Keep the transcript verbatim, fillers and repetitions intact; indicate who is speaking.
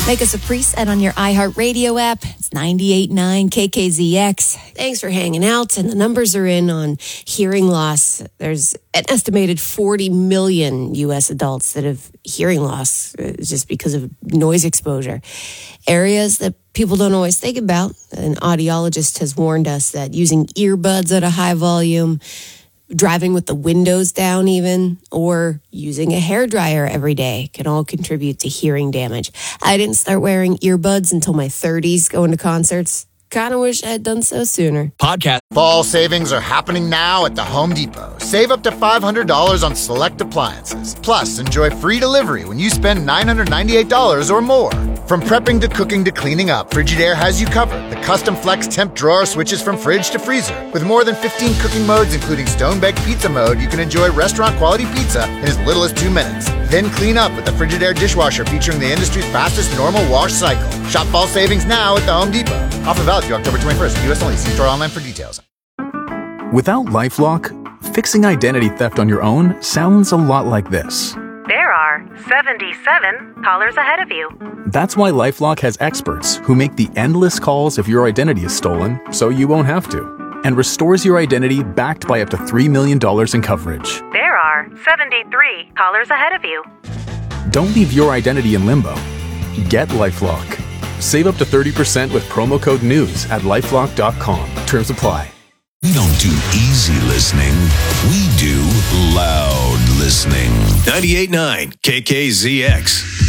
Speaker 1: Make us a preset on your iHeartRadio app. It's ninety-eight point nine K K Z X. Thanks for hanging out. And the numbers are in on hearing loss. There's an estimated forty million U S adults that have hearing loss just because of noise exposure. Areas that people don't always think about. An audiologist has warned us that using earbuds at a high volume, driving with the windows down even, or using a hairdryer every day can all contribute to hearing damage. I didn't start wearing earbuds until my thirties going to concerts. Kind of wish I had done so sooner.
Speaker 2: Podcast.
Speaker 3: Fall savings are happening now at the Home Depot. Save up to five hundred dollars on select appliances. Plus, enjoy free delivery when you spend nine hundred ninety-eight dollars or more. From prepping to cooking to cleaning up, Frigidaire has you covered. The custom flex temp drawer switches from fridge to freezer. With more than fifteen cooking modes, including stone-baked pizza mode, you can enjoy restaurant-quality pizza in as little as two minutes. Then clean up with the Frigidaire dishwasher featuring the industry's fastest normal wash cycle. Shop fall savings now at the Home Depot. Offer valid through October twenty-first. U S only. See store online for details.
Speaker 4: Without LifeLock, fixing identity theft on your own sounds a lot like this.
Speaker 5: There are seventy-seven callers ahead of you.
Speaker 4: That's why LifeLock has experts who make the endless calls if your identity is stolen, so you won't have to, and restores your identity backed by up to three million dollars in coverage.
Speaker 5: There are seventy-three callers ahead of you.
Speaker 4: Don't leave your identity in limbo. Get LifeLock. Save up to thirty percent with promo code NEWS at lifelock dot com. Terms apply.
Speaker 6: We don't do easy listening. We do loud listening.
Speaker 2: ninety-eight point nine K K Z X.